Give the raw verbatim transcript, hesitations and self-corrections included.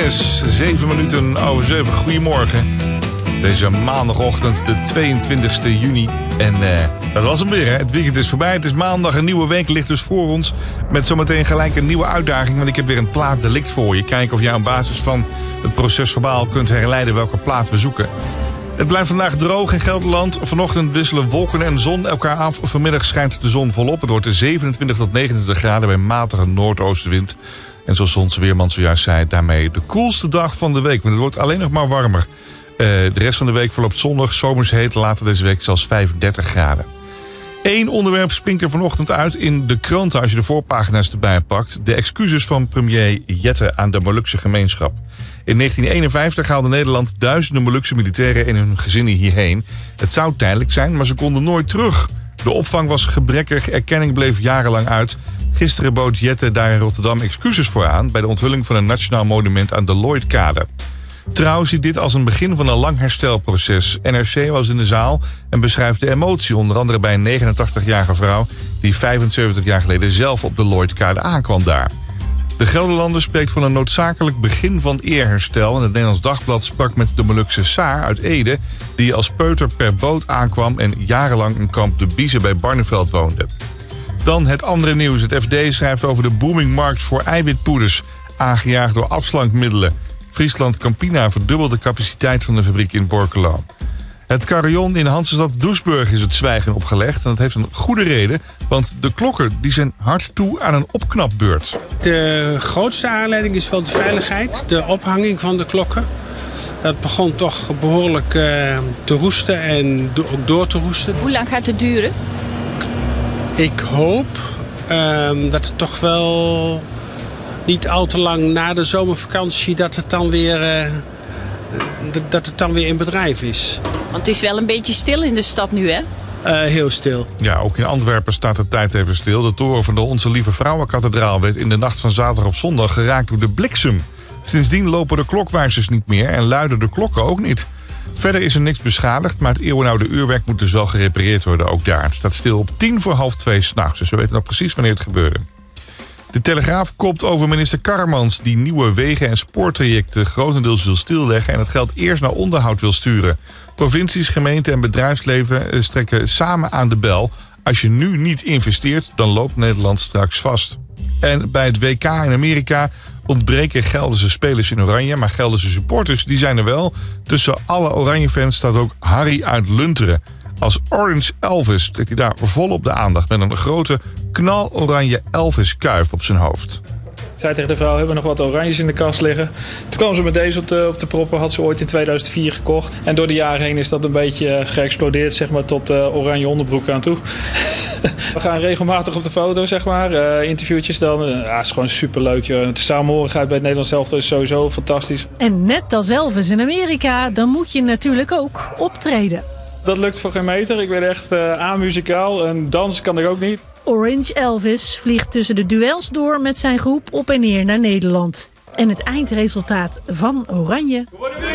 is zeven minuten over zeven. Goedemorgen. Deze maandagochtend, de tweeëntwintigste juni. En uh, dat was hem weer, hè. Het weekend is voorbij. Het is maandag, een nieuwe week ligt dus voor ons. Met zometeen gelijk een nieuwe uitdaging. Want ik heb weer een plaatdelict voor je. Kijken of jij op basis van het procesverbaal kunt herleiden welke plaat we zoeken. Het blijft vandaag droog in Gelderland. Vanochtend wisselen wolken en zon elkaar af. Vanmiddag schijnt de zon volop. Het wordt zevenentwintig tot negenentwintig graden bij matige noordoostenwind. En zoals onze weerman zojuist zei, daarmee de koelste dag van de week. Want het wordt alleen nog maar warmer. Uh, de rest van de week verloopt zonnig, zomers heet. Later deze week zelfs vijfendertig graden. Eén onderwerp springt er vanochtend uit in de kranten als je de voorpagina's erbij pakt. De excuses van premier Jette aan de Molukse gemeenschap. In negentien eenenvijftig haalde Nederland duizenden Molukse militairen en hun gezinnen hierheen. Het zou tijdelijk zijn, maar ze konden nooit terug. De opvang was gebrekkig, erkenning bleef jarenlang uit. Gisteren bood Jette daar in Rotterdam excuses voor aan bij de onthulling van een nationaal monument aan de Lloydkade. Trouw ziet dit als een begin van een lang herstelproces. N R C was in de zaal en beschrijft de emotie, onder andere bij een negenentachtigjarige vrouw die vijfenzeventig jaar geleden zelf op de Lloydkade aankwam daar. De Gelderlander spreekt van een noodzakelijk begin van eerherstel. En het Nederlands Dagblad sprak met de Molukse Saar uit Ede, die als peuter per boot aankwam en jarenlang in kamp de Biezen bij Barneveld woonde. Dan het andere nieuws. Het F D schrijft over de boomingmarkt voor eiwitpoeders, aangejaagd door afslankmiddelen. Friesland Campina verdubbelt de capaciteit van de fabriek in Borculo. Het carillon in Hansestad Doesburg is het zwijgen opgelegd. En dat heeft een goede reden, want de klokken die zijn hard toe aan een opknapbeurt. De grootste aanleiding is wel de veiligheid, de ophanging van de klokken. Dat begon toch behoorlijk uh, te roesten en do- ook door te roesten. Hoe lang gaat het duren? Ik hoop uh, dat het toch wel niet al te lang na de zomervakantie dat het dan weer, uh, dat het dan weer in bedrijf is. Want het is wel een beetje stil in de stad nu, hè? Uh, heel stil. Ja, ook in Antwerpen staat de tijd even stil. De toren van de Onze Lieve Vrouwenkathedraal werd in de nacht van zaterdag op zondag geraakt door de bliksem. Sindsdien lopen de klokwijzers niet meer en luiden de klokken ook niet. Verder is er niks beschadigd, maar het eeuwenoude uurwerk moet dus wel gerepareerd worden ook daar. Het staat stil op tien voor half twee s'nachts, dus we weten nog precies wanneer het gebeurde. De Telegraaf kopt over minister Karremans, die nieuwe wegen- en spoortrajecten grotendeels wil stilleggen en het geld eerst naar onderhoud wil sturen. Provincies, gemeenten en bedrijfsleven strekken samen aan de bel. Als je nu niet investeert, dan loopt Nederland straks vast. En bij het W K in Amerika ontbreken Gelderse spelers in oranje, maar Gelderse supporters die zijn er wel. Tussen alle Oranje-fans staat ook Harry uit Lunteren. Als Orange Elvis trekt hij daar volop de aandacht met een grote knaloranje Elvis-kuif op zijn hoofd. Ik zei tegen de vrouw, hebben we nog wat oranjes in de kast liggen. Toen kwam ze met deze op de, op de proppen, had ze ooit in tweeduizend vier gekocht. En door de jaren heen is dat een beetje geëxplodeerd, zeg maar, tot uh, oranje onderbroek aan toe. We gaan regelmatig op de foto, zeg maar. Uh, interviewtjes dan. Uh, ja, het is gewoon superleuk. Joh. De samenhorigheid bij het Nederlands elftal is sowieso fantastisch. En net als Elvis in Amerika, dan moet je natuurlijk ook optreden. Dat lukt voor geen meter. Ik ben echt uh, amuzikaal en dansen kan ik ook niet. Orange Elvis vliegt tussen de duels door met zijn groep op en neer naar Nederland. En het eindresultaat van Oranje